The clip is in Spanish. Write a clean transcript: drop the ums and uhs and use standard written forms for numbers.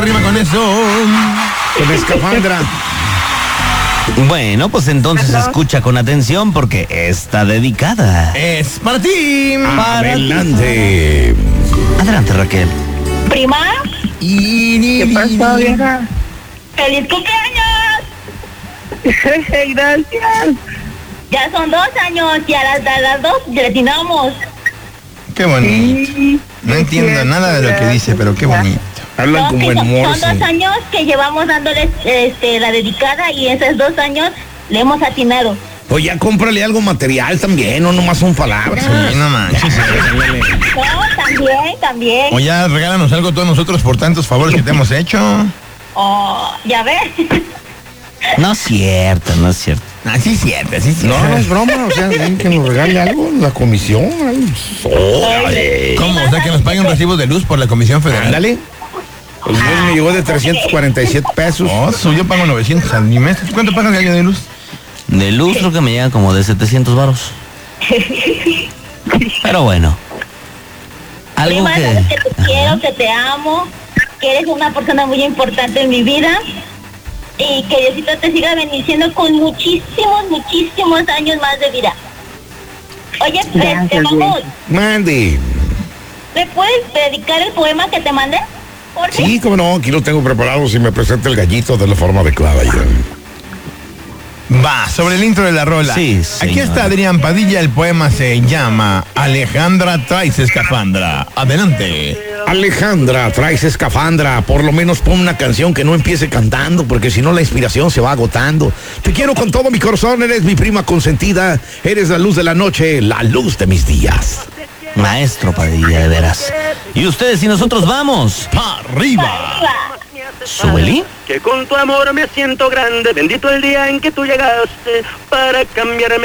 Arriba con eso. Con escafandra. Bueno, pues entonces escucha con atención porque está dedicada. Es para ti. Adelante. Adelante, Raquel. Prima, ¿Qué pasó, vieja? ¡Feliz cumpleaños! Gracias. Ya son 2 años y a las 2 retinamos. Qué bonito. No entiendo nada de lo que dice, pero qué bonito. Hablan como en Son Morse. 2 años que llevamos dándoles la dedicada y esos 2 años le hemos atinado. Pues ya cómprale algo material también, no nomás son palabras. Sí, no manches. No, también. O ya regálanos algo todos nosotros por tantos favores que te hemos hecho. Oh, ya ves. No es cierto, no es cierto. Así es cierto, así es No, cierto. no es broma, o sea, ven que nos regale algo, la comisión. Órale. ¿Cómo? O sea, que nos paguen recibos de luz por la Comisión Federal. Ándale. El mes me llegó de 347 pesos. Oh, yo pago 900 al mes. ¿Cuánto pagas de luz? De luz creo que me llega como de 700 varos. Pero bueno. Algo Prima, sabes que que... te quiero, que te amo, que eres una persona muy importante en mi vida y que Diosito te siga bendiciendo con muchísimos años más de vida. Oye, Mamut, Mande. ¿me puedes dedicar el poema que te mandé? ¿Por qué? Sí, como no, aquí lo tengo preparado si me presenta el gallito de la forma adecuada. Va, sobre el intro de la rola. Sí, Aquí señor. está Adrián Padilla, el poema se llama Alejandra traes escafandra. Adelante. Alejandra, traes escafandra. Por lo menos pon una canción que no empiece cantando, porque si no la inspiración se va agotando. Te quiero con todo mi corazón, eres mi prima consentida. Eres la luz de la noche, la luz de mis días. Maestro Padilla, de veras. Y ustedes y nosotros vamos. ¡Pa' arriba! Arriba. ¿Súbele? Que con tu amor me siento grande, bendito el día en que tú llegaste para cambiarme.